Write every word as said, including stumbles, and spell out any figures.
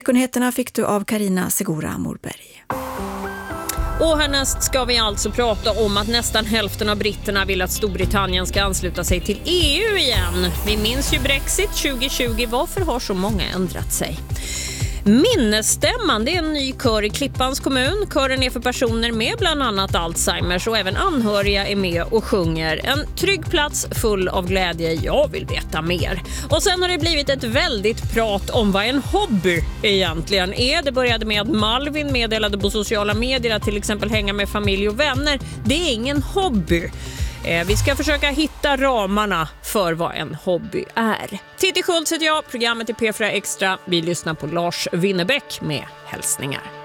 Nyheterna fick du av Carina Segura Morberg. Och härnäst ska vi alltså prata om att nästan hälften av britterna vill att Storbritannien ska ansluta sig till E U igen. Vi minns ju Brexit tjugo tjugo. Varför har så många ändrat sig? Minnesstämman, det är en ny kör i Klippans kommun. Kören är för personer med bland annat Alzheimers och även anhöriga är med och sjunger. En trygg plats full av glädje, jag vill veta mer. Och sen har det blivit ett väldigt prat om vad en hobby egentligen är. Det började med att Malvin meddelade på sociala medier att till exempel hänga med familj och vänner. Det är ingen hobby. Vi ska försöka hitta ramarna för vad en hobby är. Titti Schultz heter jag, programmet är P fyra Extra. Vi lyssnar på Lars Winnerbäck med hälsningar.